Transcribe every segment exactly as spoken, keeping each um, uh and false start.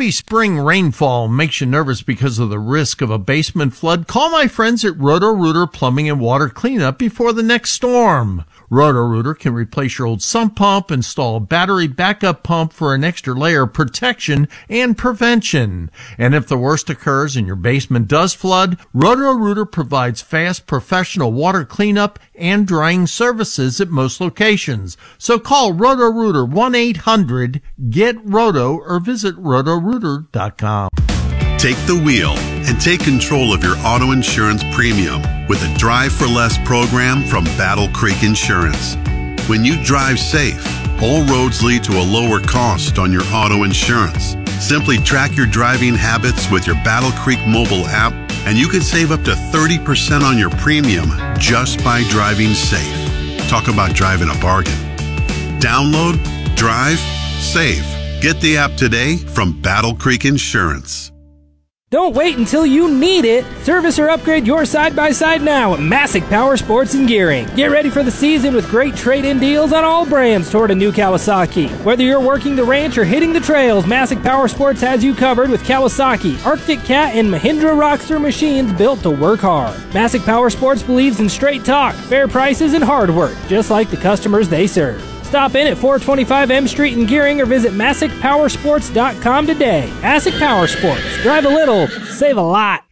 heavy spring rainfall makes you nervous because of the risk of a basement flood, call my friends at Roto-Rooter Plumbing and Water Cleanup before the next storm. Roto-Rooter can replace your old sump pump, install a battery backup pump for an extra layer of protection and prevention. And if the worst occurs and your basement does flood, Roto-Rooter provides fast professional water cleanup and drying services at most locations. So call Roto-Rooter one eight hundred get roto or visit roto rooter dot com. Take the wheel and take control of your auto insurance premium with a Drive for Less program from Battle Creek Insurance. When you drive safe, all roads lead to a lower cost on your auto insurance. Simply track your driving habits with your Battle Creek mobile app, and you can save up to thirty percent on your premium just by driving safe. Talk about driving a bargain. Download, drive, save. Get the app today from Battle Creek Insurance. Don't wait until you need it. Service or upgrade your side-by-side now at Massic Power Sports and Gearing. Get ready for the season with great trade-in deals on all brands toward a new Kawasaki. Whether you're working the ranch or hitting the trails, Massic Power Sports has you covered with Kawasaki, Arctic Cat, and Mahindra Rockster machines built to work hard. Massic Power Sports believes in straight talk, fair prices, and hard work, just like the customers they serve. Stop in at four twenty-five M Street in Gearing or visit Massic Power Sports dot com today. Massic Power Sports. Drive a little, save a lot.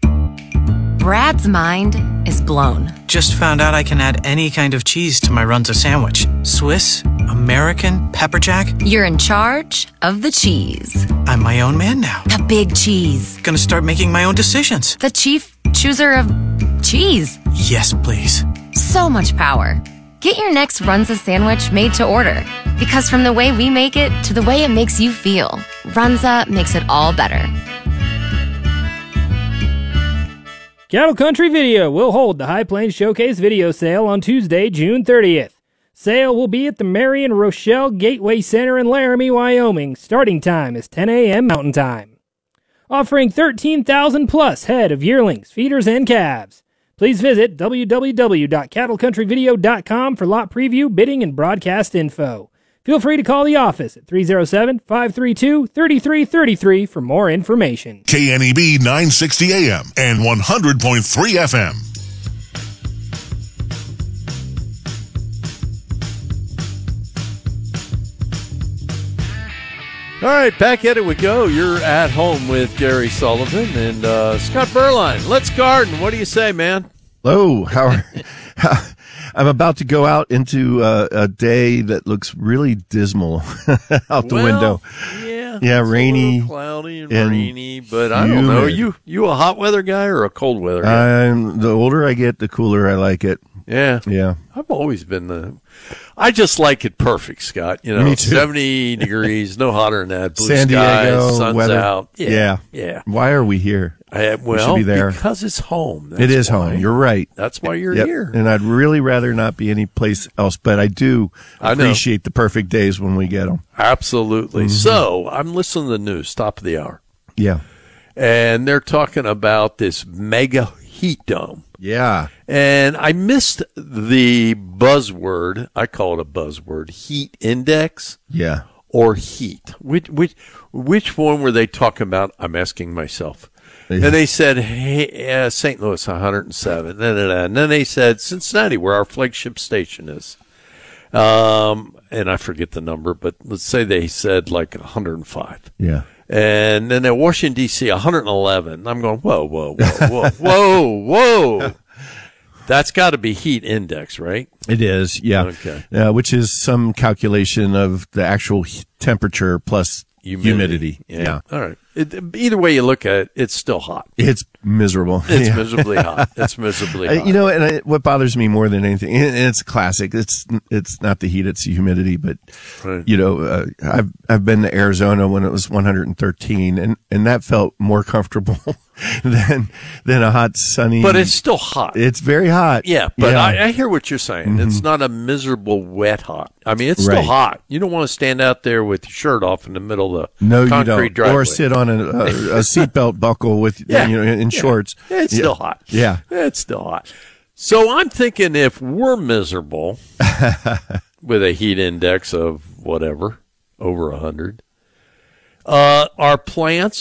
Brad's mind is blown. Just found out I can add any kind of cheese to my Runza sandwich. Swiss, American, pepper jack. You're in charge of the cheese. I'm my own man now. The big cheese. Gonna start making my own decisions. The chief chooser of cheese. Yes, please. So much power. Get your next Runza sandwich made to order. Because from the way we make it to the way it makes you feel, Runza makes it all better. Cattle Country Video will hold the High Plains Showcase Video Sale on Tuesday, June thirtieth. Sale will be at the Marion Rochelle Gateway Center in Laramie, Wyoming. Starting time is ten a.m. Mountain Time. Offering thirteen thousand plus head of yearlings, feeders, and calves. Please visit w w w dot cattle country video dot com for lot preview, bidding, and broadcast info. Feel free to call the office at three oh seven, five three two, three three three three for more information. K N E B nine sixty A M and one hundred point three F M. All right, back at it we go. You're at home with Gary Sullivan and uh, Scott Berline. Let's garden. What do you say, man? Hello. How are, how, I'm about to go out into uh, a day that looks really dismal out the well, window. Yeah, yeah, rainy, cloudy, and, and rainy. But I don't know. Are you you a hot weather guy or a cold weather guy? I'm the older I get, the cooler I like it. Yeah, yeah. I've always been the. I just like it perfect, Scott. You know, Me too. seventy degrees, no hotter than that. Blue San Diego, skies, sun's weather. out. Yeah, yeah, yeah. Why are we here? I, well, we should be there. because it's home. That's it is why. home. You're right. That's why you're yep. here. And I'd really rather not be any place else, but I do I know. appreciate the perfect days when we get them. Absolutely. Mm-hmm. So I'm listening to the news, top of the hour. Yeah. And they're talking about this mega heat dome. Yeah. And I missed the buzzword. I call it a buzzword, heat index. Yeah. Or heat. Which, which, which one were they talking about? I'm asking myself. And they said, hey, uh, Saint Louis, one hundred seven. Da, da, da. And then they said, Cincinnati, where our flagship station is. Um, and I forget the number, but let's say they said like one hundred five. Yeah. And then at Washington, D C, one hundred eleven. I'm going, whoa, whoa, whoa, whoa, whoa, whoa. That's got to be heat index, right? It is, yeah. Okay. Uh, which is some calculation of the actual he- temperature plus humidity. humidity. Yeah. yeah. All right. It, either way you look at it, it's still hot. It's miserable. It's yeah. miserably hot. It's miserably hot. Uh, you know, and I, what bothers me more than anything, and it's a classic. It's it's not the heat, it's the humidity. But right. you know, uh, I've I've been to Arizona when it was one hundred thirteen, and, and that felt more comfortable than than a hot sunny. But it's still hot. It's very hot. Yeah, but yeah. I, I hear what you're saying. Mm-hmm. It's not a miserable wet hot. I mean, it's right. still hot. You don't want to stand out there with your shirt off in the middle of the no, concrete you don't. driveway. Or sit on a, a, a seatbelt buckle with yeah. you know in yeah. shorts. It's yeah. still hot. Yeah, it's still hot. So I'm thinking if we're miserable with a heat index of whatever over a hundred, uh, our plants